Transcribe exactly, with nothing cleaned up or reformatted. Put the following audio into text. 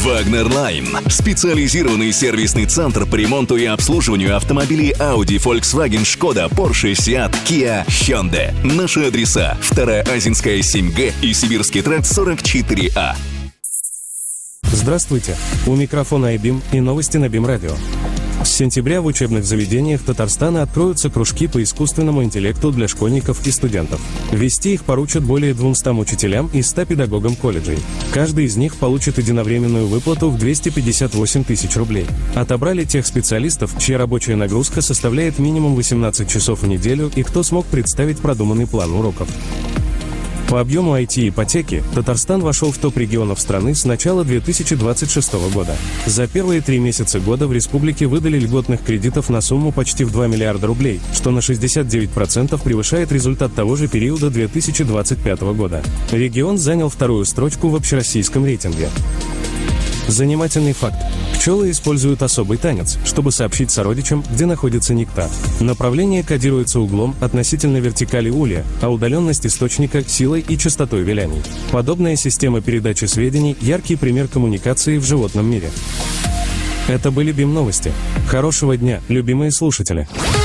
Вагнер-Лайн. Специализированный сервисный центр по ремонту и обслуживанию автомобилей Audi, Volkswagen, Skoda, Porsche, Seat, Kia, Hyundai. Наши адреса: Вторая Азинская, семь Г и Сибирский тракт, сорок четыре А. Здравствуйте! У микрофона Айбим и новости на БИМ-радио. С сентября в учебных заведениях Татарстана откроются кружки по искусственному интеллекту для школьников и студентов. Вести их поручат более двумстам учителям и ста педагогам колледжей. Каждый из них получит единовременную выплату в двести пятьдесят восемь тысяч рублей. Отобрали тех специалистов, чья рабочая нагрузка составляет минимум восемнадцать часов в неделю и кто смог представить продуманный план уроков. По объему ай ти-ипотеки Татарстан вошел в топ регионов страны с начала две тысячи двадцать шестого года. За первые три месяца года в республике выдали льготных кредитов на сумму почти в два миллиарда рублей, что на шестьдесят девять процентов превышает результат того же периода две тысячи двадцать пятого года. Регион занял вторую строчку в общероссийском рейтинге. Занимательный факт. Пчелы используют особый танец, чтобы сообщить сородичам, где находится нектар. Направление кодируется углом относительно вертикали улья, а удаленность источника – силой и частотой виляний. Подобная система передачи сведений – яркий пример коммуникации в животном мире. Это были БИМ-новости. Хорошего дня, любимые слушатели!